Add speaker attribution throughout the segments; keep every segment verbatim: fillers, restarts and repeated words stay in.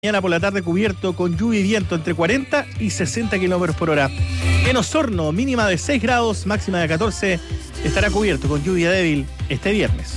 Speaker 1: Mañana por la tarde cubierto con lluvia y viento entre cuarenta y sesenta kilómetros por hora. En Osorno, mínima de seis grados, máxima de catorce, estará cubierto con lluvia débil este viernes.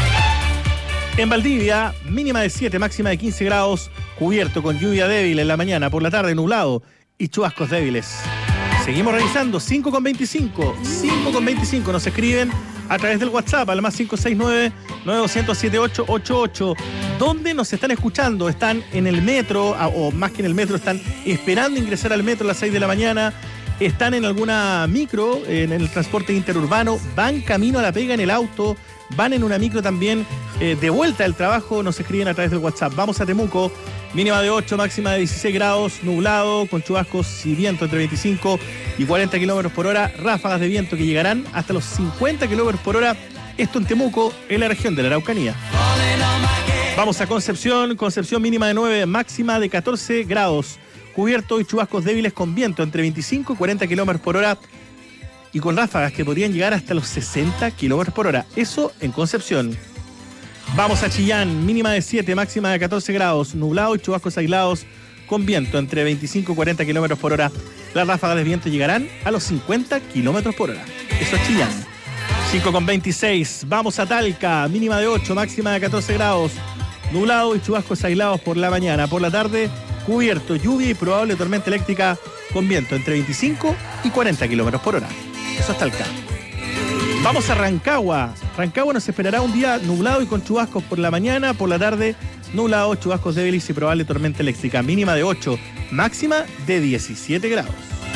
Speaker 1: En Valdivia, mínima de siete, máxima de quince grados, cubierto con lluvia débil en la mañana, por la tarde nublado y chubascos débiles. Seguimos revisando, cinco con veinticinco, cinco con veinticinco, nos escriben a través del WhatsApp, al más cinco seis nueve, nueve dos cero cero, siete ocho ocho ocho. ¿Dónde nos están escuchando? ¿Están en el metro? O más que en el metro, están esperando ingresar al metro a las seis de la mañana. ¿Están en alguna micro, en el transporte interurbano? ¿Van camino a la pega en el auto? ¿Van en una micro también eh, de vuelta del trabajo? Nos escriben a través del WhatsApp. Vamos a Temuco, mínima de ocho, máxima de dieciséis grados, nublado, con chubascos y viento entre veinticinco y cuarenta kilómetros por hora, ráfagas de viento que llegarán hasta los cincuenta kilómetros por hora. Esto en Temuco, en la región de la Araucanía. Vamos a Concepción, Concepción mínima de nueve, máxima de catorce grados, cubierto y chubascos débiles con viento entre veinticinco y cuarenta kilómetros por hora y con ráfagas que podrían llegar hasta los sesenta kilómetros por hora. Eso en Concepción. Vamos a Chillán, mínima de siete, máxima de catorce grados, nublado y chubascos aislados con viento entre veinticinco y cuarenta kilómetros por hora. Las ráfagas de viento llegarán a los cincuenta kilómetros por hora. Eso es Chillán. cinco con veintiséis, vamos a Talca, mínima de ocho, máxima de catorce grados, nublado y chubascos aislados por la mañana. Por la tarde, cubierto, lluvia y probable tormenta eléctrica con viento entre veinticinco y cuarenta kilómetros por hora. Eso es Talca. Vamos a Rancagua. Rancagua nos esperará un día nublado y con chubascos por la mañana. Por la tarde, nublado, chubascos débiles y probable tormenta eléctrica. Mínima de ocho, máxima de diecisiete grados.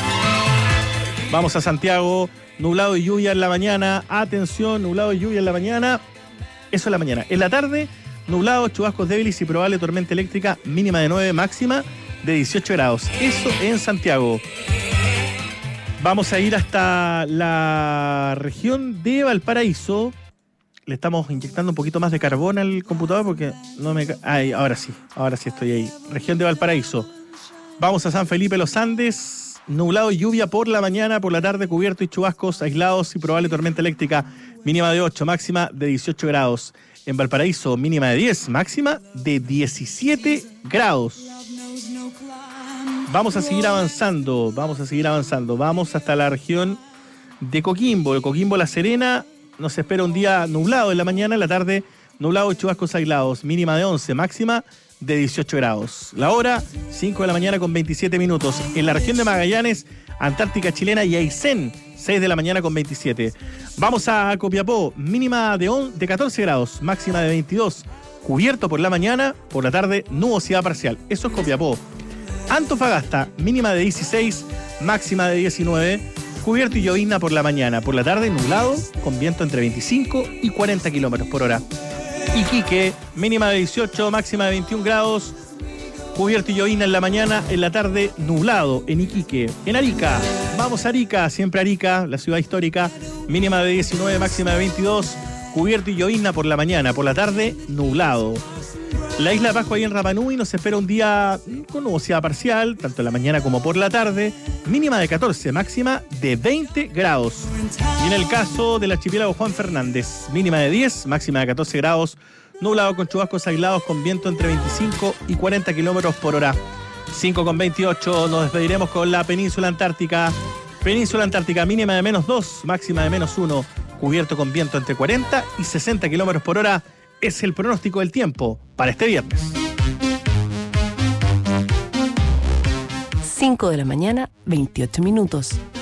Speaker 1: Vamos a Santiago. Nublado y lluvia en la mañana. Atención, nublado y lluvia en la mañana. Eso en la mañana. En la tarde, nublado, chubascos débiles y probable tormenta eléctrica. Mínima de nueve, máxima de dieciocho grados. Eso en Santiago. Vamos a ir hasta la región de Valparaíso. Le estamos inyectando un poquito más de carbón al computador porque no me... Ay, ahora sí, ahora sí estoy ahí. Región de Valparaíso. Vamos a San Felipe Los Andes. Nublado y lluvia por la mañana, por la tarde cubierto y chubascos aislados y probable tormenta eléctrica. Mínima de ocho, máxima de dieciocho grados. En Valparaíso, mínima de diez, máxima de diecisiete grados. Vamos a seguir avanzando, vamos a seguir avanzando. Vamos hasta la región de Coquimbo. De Coquimbo, La Serena, nos espera un día nublado en la mañana, en la tarde nublado y chubascos aislados. Mínima de once, máxima de dieciocho grados. La hora, cinco de la mañana con veintisiete minutos. En la región de Magallanes, Antártica Chilena y Aysén, seis de la mañana con veintisiete. Vamos a Copiapó, mínima de, on, de catorce grados, máxima de veintidós. Cubierto por la mañana, por la tarde nubosidad parcial. Eso es Copiapó. Antofagasta, mínima de dieciséis, máxima de diecinueve. Cubierto y llovizna por la mañana, por la tarde nublado, con viento entre veinticinco y cuarenta kilómetros por hora. Iquique, mínima de dieciocho, máxima de veintiún grados. Cubierto y llovizna en la mañana, en la tarde nublado en Iquique. En Arica, vamos a Arica, siempre Arica, la ciudad histórica, mínima de diecinueve, máxima de veintidós. Cubierto y llovizna por la mañana, por la tarde nublado. La isla de Pascua ahí en Rapa Nui nos espera un día con nubosidad parcial, tanto en la mañana como por la tarde, mínima de catorce, máxima de veinte grados. Y en el caso del archipiélago Juan Fernández, mínima de diez, máxima de catorce grados, nublado con chubascos aislados con viento entre veinticinco y cuarenta kilómetros por hora. cinco con veintiocho, nos despediremos con la península antártica. Península antártica, mínima de menos dos, máxima de menos uno, cubierto con viento entre cuarenta y sesenta kilómetros por hora. Es el pronóstico del tiempo para este viernes.
Speaker 2: cinco de la mañana, veintiocho minutos.